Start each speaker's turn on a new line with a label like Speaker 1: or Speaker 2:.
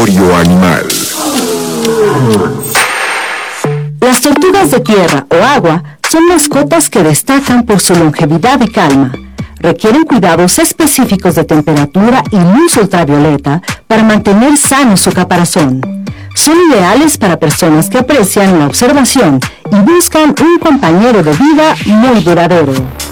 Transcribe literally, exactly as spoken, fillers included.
Speaker 1: Laboratorio Animal.
Speaker 2: Las tortugas de tierra o agua son mascotas que destacan por su longevidad y calma. Requieren cuidados específicos de temperatura y luz ultravioleta para mantener sano su caparazón. Son ideales para personas que aprecian la observación y buscan un compañero de vida muy duradero.